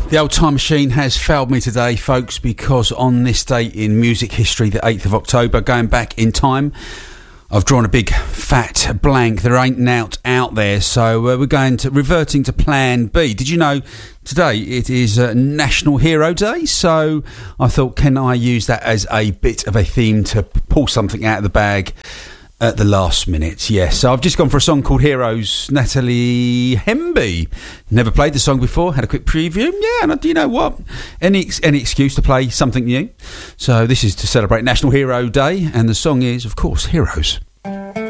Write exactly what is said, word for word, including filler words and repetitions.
The old time machine has failed me today, folks, because on this date in music history, the eighth of October, going back in time, I've drawn a big fat blank. There ain't nought out there, so uh, we're going to reverting to Plan B. Did you know today it is uh, National Hero Day? So I thought, can I use that as a bit of a theme to pull something out of the bag at the last minute? Yes, so I've just gone for a song called Heroes. Natalie Hemby. Never played the song before. Had a quick preview. Yeah, and do you know what? Any any excuse to play something new. So this is to celebrate National Hero Day, and the song is, of course, Heroes.